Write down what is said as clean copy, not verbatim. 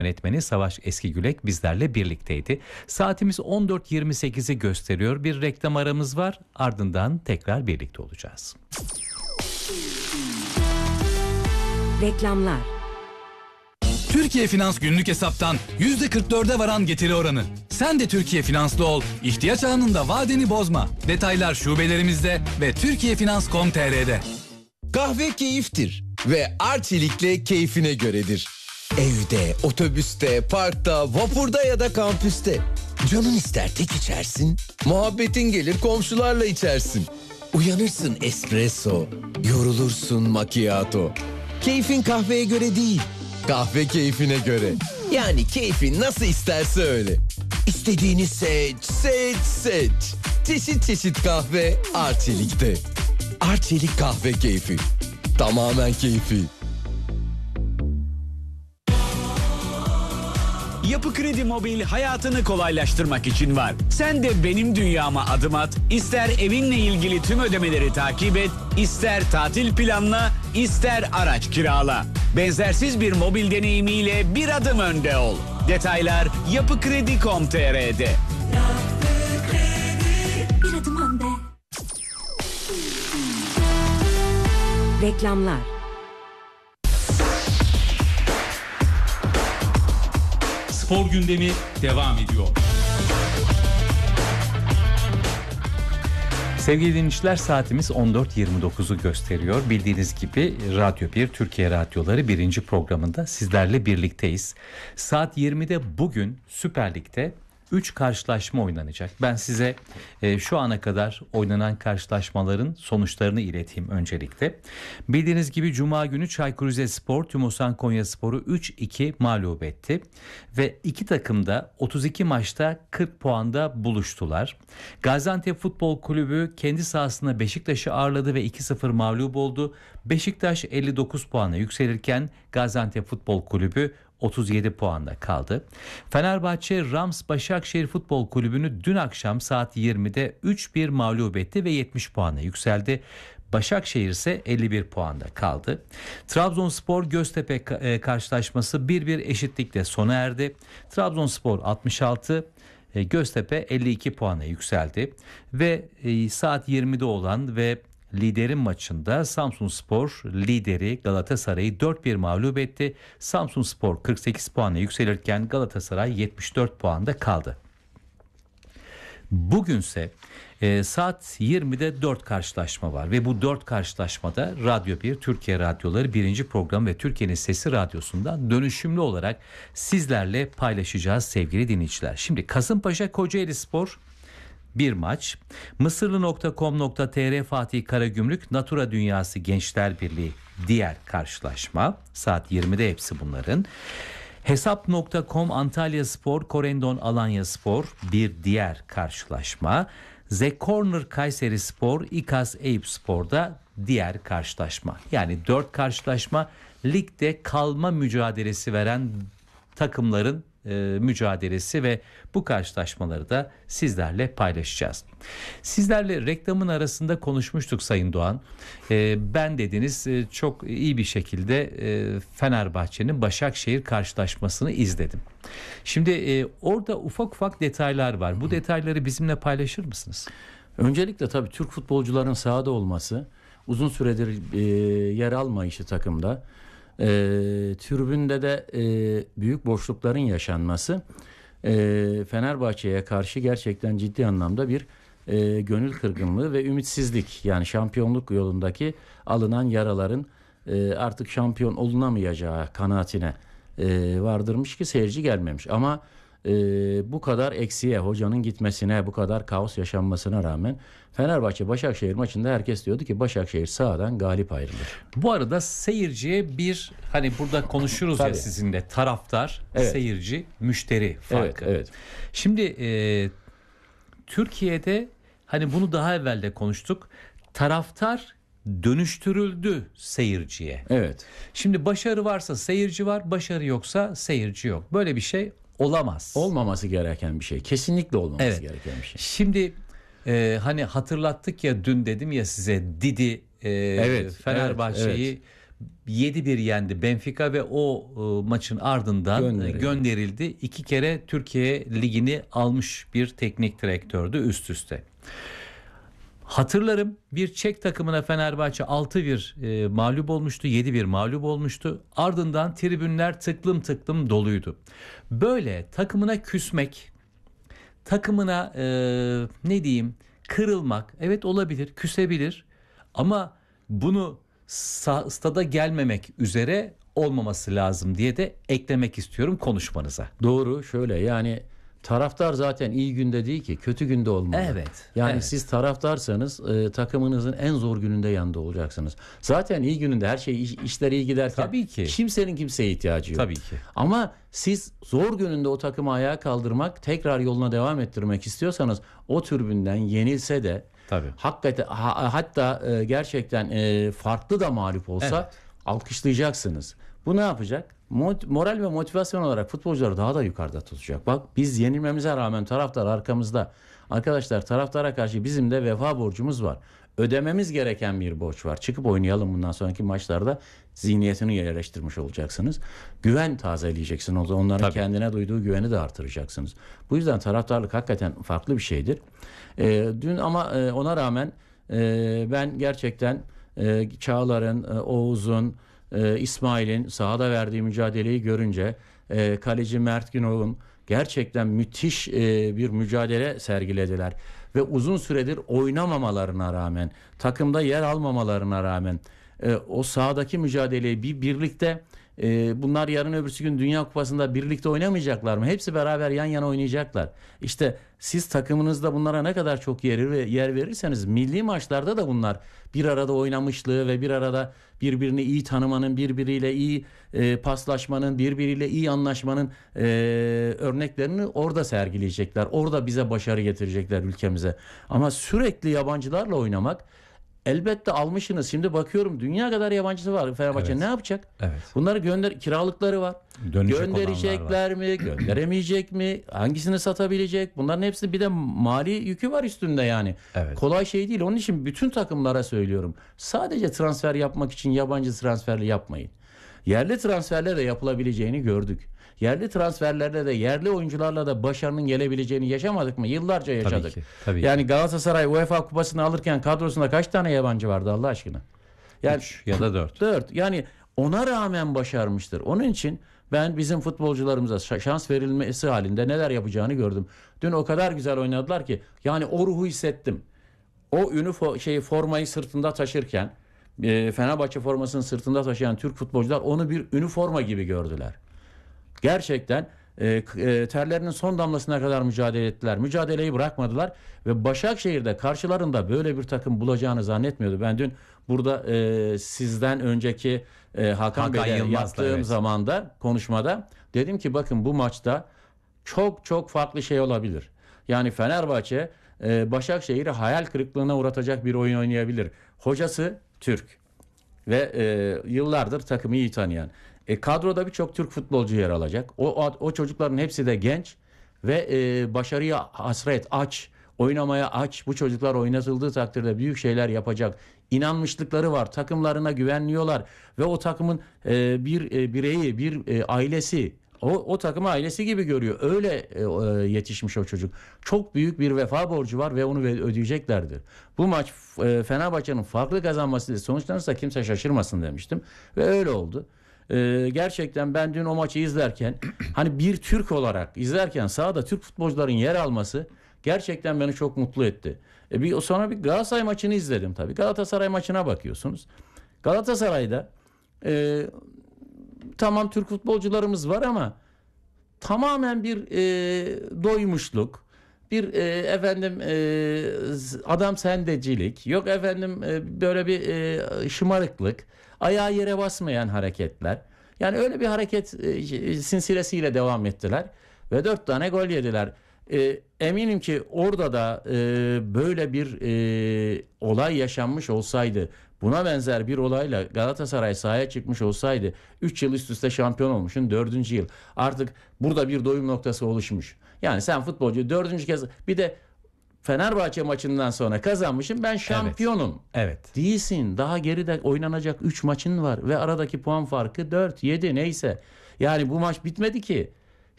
yönetmeni Savaş Eskigülek bizlerle birlikteydi. Saatimiz 14.28'i gösteriyor. Bir reklam aramız var. Ardından tekrar birlikte olacağız. Reklamlar. Türkiye Finans günlük hesaptan %44'e varan getiri oranı. Sen de Türkiye Finans'lı ol. İhtiyaç anında vadeni bozma. Detaylar şubelerimizde ve turkiyefinans.com.tr'de. Kahve keyiftir ve Arçelik'le keyfine göredir. Evde, otobüste, parkta, vapurda ya da kampüste. Canın ister tek içersin, muhabbetin gelir komşularla içersin. Uyanırsın espresso, yorulursun macchiato. Keyfin kahveye göre değil, kahve keyfine göre. Yani keyfin nasıl isterse öyle. İstediğini seç, seç, seç. Çeşit çeşit kahve Arçelik'te. Arçelik kahve keyfi. Tamamen keyfi. Yapı Kredi Mobil hayatını kolaylaştırmak için var. Sen de benim dünyama adım at. İster evinle ilgili tüm ödemeleri takip et, ister tatil planla, ister araç kirala. Benzersiz bir mobil deneyimiyle bir adım önde ol. Detaylar yapıkredi.com.tr'de. Bir adım önde. Reklamlar. Spor gündemi devam ediyor. Sevgili dinleyiciler, saatimiz 14.29'u gösteriyor. Bildiğiniz gibi Radyo 1 Türkiye Radyoları 1. programında sizlerle birlikteyiz. Saat 20'de bugün Süper Lig'de 3 karşılaşma oynanacak. Ben size şu ana kadar oynanan karşılaşmaların sonuçlarını ileteyim öncelikle. Bildiğiniz gibi Cuma günü Çaykur Rizespor Tümosan Konyaspor'u 3-2 mağlup etti. Ve iki takım da 32 maçta 40 puanda buluştular. Gaziantep Futbol Kulübü kendi sahasında Beşiktaş'ı ağırladı ve 2-0 mağlup oldu. Beşiktaş 59 puana yükselirken Gaziantep Futbol Kulübü 37 puanda kaldı. Fenerbahçe Rams Başakşehir Futbol Kulübü'nü dün akşam saat 20'de 3-1 mağlup etti ve 70 puana yükseldi. Başakşehir ise 51 puanda kaldı. Trabzonspor Göztepe karşılaşması 1-1 eşitlikle sona erdi. Trabzonspor 66, Göztepe 52 puana yükseldi. Ve saat 20'de olan ve liderin maçında Samsunspor lideri Galatasaray'ı 4-1 mağlup etti. Samsunspor 48 puana yükselirken Galatasaray 74 puanda kaldı. Bugünse saat 20'de 4 karşılaşma var ve bu 4 karşılaşmada Radyo 1 Türkiye Radyoları 1. program ve Türkiye'nin Sesi Radyosu'ndan dönüşümlü olarak sizlerle paylaşacağız sevgili dinleyiciler. Şimdi Kasımpaşa Kocaelispor bir maç. Mısırlı.com.tr Fatih Karagümrük Natura Dünyası Gençler Birliği diğer karşılaşma. Saat 20'de hepsi bunların. Hesap.com Antalya Spor Korendon Alanya Spor bir diğer karşılaşma. The Corner Kayseri Spor İKAS Eyüp Spor'da diğer karşılaşma. Yani 4 karşılaşma ligde kalma mücadelesi veren takımların mücadelesi ve bu karşılaşmaları da sizlerle paylaşacağız. Sizlerle reklamın arasında konuşmuştuk Sayın Doğan. Ben dediniz çok iyi bir şekilde Fenerbahçe'nin Başakşehir karşılaşmasını izledim. Şimdi orada ufak ufak detaylar var. Bu detayları bizimle paylaşır mısınız? Öncelikle tabii Türk futbolcuların sahada olması, uzun süredir yer almayışı takımda, tribünde de büyük boşlukların yaşanması Fenerbahçe'ye karşı gerçekten ciddi anlamda bir gönül kırgınlığı ve ümitsizlik, yani şampiyonluk yolundaki alınan yaraların artık şampiyon olunamayacağı kanaatine vardırmış ki seyirci gelmemiş. Ama bu kadar eksiğe, hocanın gitmesine, bu kadar kaos yaşanmasına rağmen Fenerbahçe Başakşehir maçında herkes diyordu ki Başakşehir sahadan galip ayrılır. Bu arada seyirciye bir, hani burada konuşuruz ya sizinle, taraftar, evet, seyirci, müşteri farkı. Evet, evet. Şimdi Türkiye'de hani bunu daha evvel de konuştuk. Taraftar dönüştürüldü seyirciye. Evet. Şimdi başarı varsa seyirci var, başarı yoksa seyirci yok. Böyle bir şey olamaz. Olmaması gereken bir şey. Kesinlikle olmaması gereken bir şey. Şimdi hani hatırlattık ya, dün dedim ya size Didi Fenerbahçe'yi 7-1 yendi Benfica ve o maçın ardından gönderildi. 2 kere Türkiye Ligi'ni almış bir teknik direktördü üst üste. Hatırlarım, bir Çek takımına Fenerbahçe 6-1 mağlup olmuştu, 7-1 mağlup olmuştu. Ardından tribünler tıklım tıklım doluydu. Böyle takımına küsmek, takımına ne diyeyim, kırılmak, evet olabilir, küsebilir ama bunu stada gelmemek üzere olmaması lazım diye de eklemek istiyorum konuşmanıza. Doğru, şöyle yani taraftar zaten iyi günde değil ki, kötü günde olmalı. Evet. Yani evet. siz taraftarsanız takımınızın en zor gününde yanında olacaksınız. Zaten iyi gününde her şey işler iyi giderken Tabii ki. Kimsenin kimseye ihtiyacı yok. Tabii ki. Ama siz zor gününde o takımı ayağa kaldırmak, tekrar yoluna devam ettirmek istiyorsanız o tribünden yenilse de Tabii. hakikaten hatta gerçekten farklı da mağlup olsa alkışlayacaksınız. Bu ne yapacak? Moral ve motivasyon olarak futbolcuları daha da yukarıda tutacak. Bak biz yenilmemize rağmen taraftar arkamızda. Arkadaşlar taraftara karşı bizim de vefa borcumuz var. Ödememiz gereken bir borç var. Çıkıp oynayalım bundan sonraki maçlarda zihniyetini yerleştirmiş olacaksınız. Güven tazeleyeceksiniz. Onların Tabii. kendine duyduğu güveni de artıracaksınız. Bu yüzden taraftarlık hakikaten farklı bir şeydir. Dün ama ona rağmen ben gerçekten Çağlar'ın, Oğuz'un, İsmail'in sahada verdiği mücadeleyi görünce kaleci Mert Günok'un gerçekten müthiş bir mücadele sergilediler. Ve uzun süredir oynamamalarına rağmen, takımda yer almamalarına rağmen o sahadaki mücadeleyi birlikte bunlar yarın öbürsü gün Dünya Kupası'nda birlikte oynamayacaklar mı? Hepsi beraber yan yana oynayacaklar. İşte siz takımınızda bunlara ne kadar çok yer verirseniz milli maçlarda da bunlar bir arada oynamışlığı ve bir arada birbirini iyi tanımanın, birbiriyle iyi paslaşmanın, birbiriyle iyi anlaşmanın örneklerini orada sergileyecekler. Orada bize başarı getirecekler, ülkemize. Ama sürekli yabancılarla oynamak, elbette almışsınız. Şimdi bakıyorum dünya kadar yabancısı var Fenerbahçe. Ne yapacak? Evet. Bunları kiralıkları var. Gönderecekler mi? Gönderemeyecek mi? Hangisini satabilecek? Bunların hepsinin bir de mali yükü var üstünde yani. Evet. Kolay şey değil. Onun için bütün takımlara söylüyorum. Sadece transfer yapmak için yabancı transferli yapmayın. Yerli transferler de yapılabileceğini gördük. Yerli transferlerle de yerli oyuncularla da başarının gelebileceğini yaşamadık mı? Yıllarca yaşadık. Tabii yani Galatasaray UEFA Kupası'nı alırken kadrosunda kaç tane yabancı vardı Allah aşkına? Yani 3 ya da 4. 4. Yani ona rağmen başarmıştır. Onun için ben bizim futbolcularımıza şans verilmesi halinde neler yapacağını gördüm. Dün o kadar güzel oynadılar ki yani o ruhu hissettim. O formayı sırtında taşırken Fenerbahçe formasını sırtında taşıyan Türk futbolcular onu bir üniforma gibi gördüler. Gerçekten terlerinin son damlasına kadar mücadele ettiler. Mücadeleyi bırakmadılar ve Başakşehir'de karşılarında böyle bir takım bulacağını zannetmiyordu. Ben dün burada sizden önceki Hakan Bey'le yaptığım zamanda konuşmada dedim ki bakın bu maçta çok çok farklı şey olabilir. Yani Fenerbahçe Başakşehir'i hayal kırıklığına uğratacak bir oyun oynayabilir. Hocası Türk ve yıllardır takımı iyi tanıyan. Kadroda birçok Türk futbolcu yer alacak. O çocukların hepsi de genç ve başarıya hasret, aç, oynamaya aç. Bu çocuklar oynatıldığı takdirde büyük şeyler yapacak. İnanmışlıkları var. Takımlarına güvenliyorlar ve o takımın bir bireyi, bir ailesi, o takımı ailesi gibi görüyor. Öyle yetişmiş o çocuk. Çok büyük bir vefa borcu var ve onu ödeyeceklerdir. Bu maç Fenerbahçe'nin farklı kazanması sonuçlanırsa kimse şaşırmasın demiştim ve öyle oldu. Gerçekten ben dün o maçı izlerken hani bir Türk olarak izlerken sahada Türk futbolcuların yer alması gerçekten beni çok mutlu etti. Sonra bir Galatasaray maçını izledim tabii. Galatasaray maçına bakıyorsunuz. Galatasaray'da tamam Türk futbolcularımız var ama tamamen bir doymuşluk, bir adam sendecilik, yok böyle bir şımarıklık, ayağı yere basmayan hareketler. Yani öyle bir hareket silsilesiyle devam ettiler ve 4 tane gol yediler. Eminim ki orada da böyle bir olay yaşanmış olsaydı, buna benzer bir olayla Galatasaray sahaya çıkmış olsaydı 3 yıl üst üste şampiyon olmuşsun, 4. yıl. Artık burada bir doyum noktası oluşmuş. Yani sen futbolcu 4. kez bir de Fenerbahçe maçından sonra kazanmışım. Ben şampiyonum. Evet. Değilsin. Daha geride oynanacak 3 maçın var ve aradaki puan farkı 4, 7 neyse. Yani bu maç bitmedi ki.